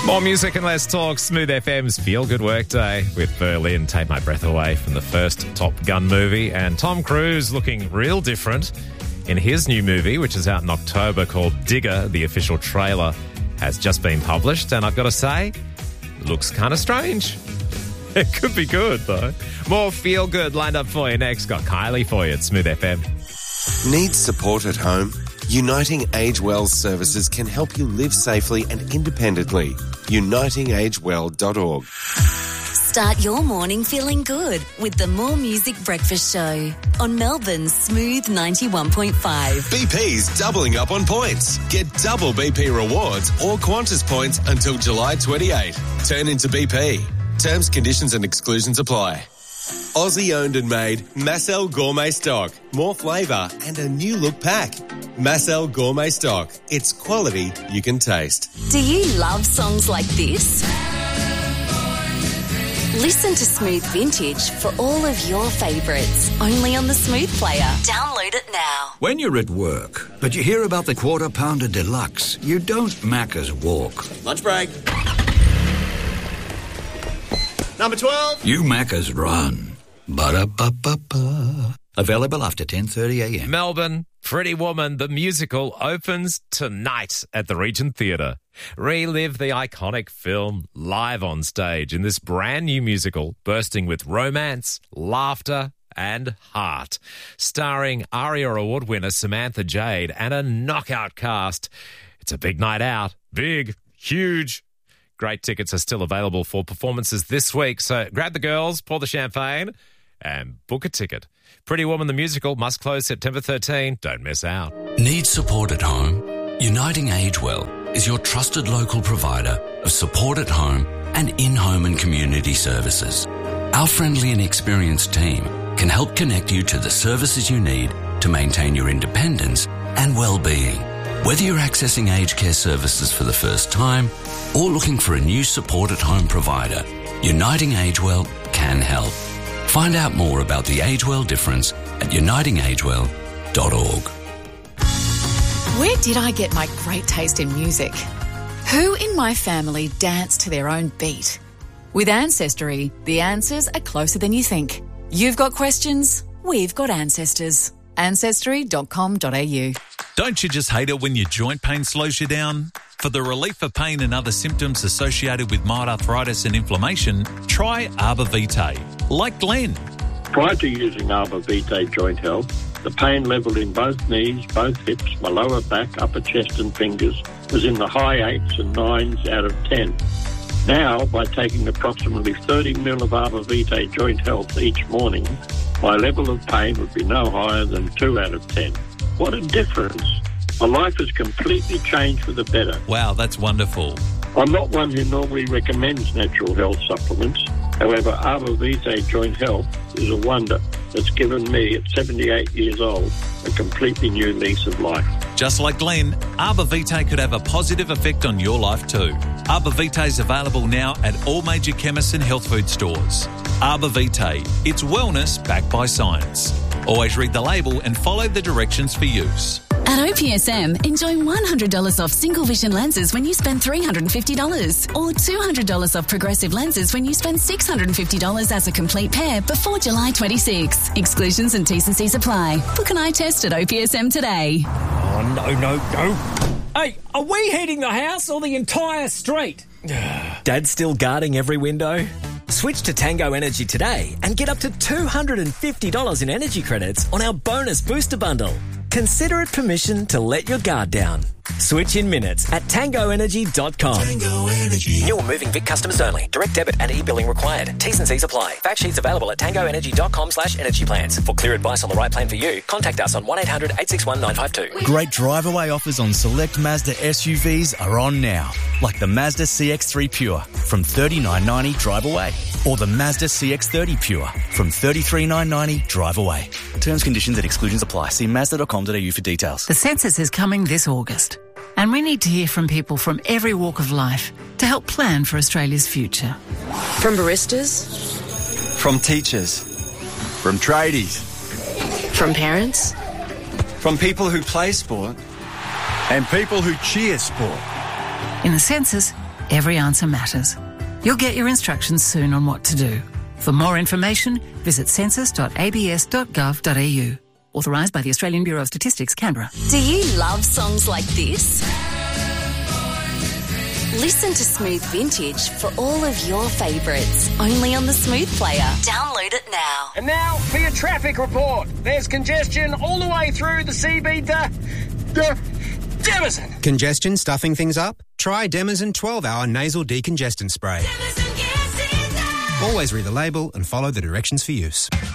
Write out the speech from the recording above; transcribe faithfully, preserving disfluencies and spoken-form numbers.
More music and less talk. Smooth F M's Feel Good Workday with Berlin. Take my breath away from the first Top Gun movie. And Tom Cruise looking real different in his new movie, which is out in October, called Digger. The official trailer has just been published. And I've got to say, it looks kind of strange. It could be good, though. More Feel Good lined up for you next. Got Kylie for you at Smooth F M. Need support at home? Uniting Age Well services can help you live safely and independently. uniting age well dot org. Start your morning feeling good with the More Music Breakfast Show on Melbourne's Smooth ninety-one point five. B P's doubling up on points. Get double B P rewards or Qantas points until July twenty-eighth. Turn into B P. Terms, conditions and exclusions apply. Aussie owned and made Massel Gourmet Stock. More flavour and a new look pack. Massel Gourmet Stock. It's quality you can taste. Do you love songs like this? Listen to Smooth Vintage for all of your favourites. Only on the Smooth Player. Download it now. When you're at work, but you hear about the Quarter Pounder Deluxe, you don't Macca's walk. Lunch break. Number twelve. You Macca's run. Ba-da-ba-ba-ba. Available after ten thirty a m. Melbourne, Pretty Woman, the musical, opens tonight at the Regent Theatre. Relive the iconic film live on stage in this brand new musical, bursting with romance, laughter, and heart. Starring ARIA Award winner Samantha Jade and a knockout cast. It's a big night out. Big, huge. Great tickets are still available for performances this week, so grab the girls, pour the champagne, and book a ticket. Pretty Woman the musical must close September thirteenth. Don't miss out. Need support at home? Uniting Age Well is your trusted local provider of support at home and in-home and community services. Our friendly and experienced team can help connect you to the services you need to maintain your independence and well-being. Whether you're accessing aged care services for the first time or looking for a new support at home provider, Uniting Age Well can help. Find out more about the Age Well difference at uniting age well dot org. Where did I get my great taste in music? Who in my family danced to their own beat? With Ancestry, the answers are closer than you think. You've got questions, we've got ancestors. ancestry dot com dot a u. Don't you just hate it when your joint pain slows you down? For the relief of pain and other symptoms associated with mild arthritis and inflammation, try Arbor Vitae, like Glenn. Prior to using Arbor Vitae Joint Health, the pain level in both knees, both hips, my lower back, upper chest and fingers was in the high eights and nines out of ten. Now, by taking approximately thirty mil of Arbor Vitae Joint Health each morning, my level of pain would be no higher than two out of ten. What a difference. My life has completely changed for the better. Wow, that's wonderful. I'm not one who normally recommends natural health supplements. However, Arbor Vitae Joint Health is a wonder that's given me, at seventy-eight years old, a completely new lease of life. Just like Glenn, Arbor Vitae could have a positive effect on your life too. Arbor Vitae is available now at all major chemists and health food stores. Arbor Vitae, it's wellness backed by science. Always read the label and follow the directions for use. At O P S M, enjoy one hundred dollars off single vision lenses when you spend three hundred fifty dollars or two hundred dollars off progressive lenses when you spend six hundred fifty dollars as a complete pair before July twenty-sixth. Exclusions and T's and C's apply. Book an eye test at O P S M today. Oh, no, no, no. Hey, are we heating the house or the entire street? Dad's still guarding every window? Switch to Tango Energy today and get up to two hundred fifty dollars in energy credits on our bonus booster bundle. Consider it permission to let your guard down. Switch in minutes at tango energy dot com. Tango Energy. New or moving Vic customers only. Direct debit and e-billing required. T's and C's apply. Fact sheets available at tango energy dot com slash energy plans. For clear advice on the right plan for you, contact us on one eight hundred eight six one nine five two. Great drive-away offers on select Mazda S U Vs are on now. Like the Mazda C X three Pure from thirty-nine ninety drive away. Or the Mazda C X thirty Pure from thirty-three nine ninety drive away. Terms, conditions and exclusions apply. See mazda dot com dot a u for details. The census is coming this August, and we need to hear from people from every walk of life to help plan for Australia's future. From baristas, from teachers, from tradies, from parents, from people who play sport, and people who cheer sport. In the census, every answer matters. You'll get your instructions soon on what to do. For more information, visit census dot a b s dot gov dot a u. Authorised by the Australian Bureau of Statistics, Canberra. Do you love songs like this? Listen to Smooth Vintage for all of your favourites, only on the Smooth Player. Download it now. And now for your traffic report. There's congestion all the way through the C B D. Demazin. Congestion stuffing things up? Try Demazin twelve hour nasal decongestant spray. Always read the label and follow the directions for use.